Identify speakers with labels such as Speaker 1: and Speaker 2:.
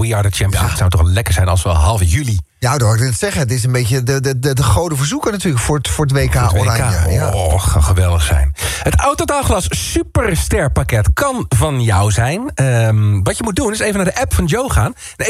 Speaker 1: We Are The Champions. Het zou toch lekker zijn als we half juli...
Speaker 2: Ja, dat wil ik net zeggen. Het is een beetje de goden verzoeken natuurlijk voor het WK Oranje. Ja.
Speaker 1: Kan geweldig zijn. Het Autotaalglas Superster pakket kan van jou zijn. Wat je moet doen is even naar de app van Joe gaan.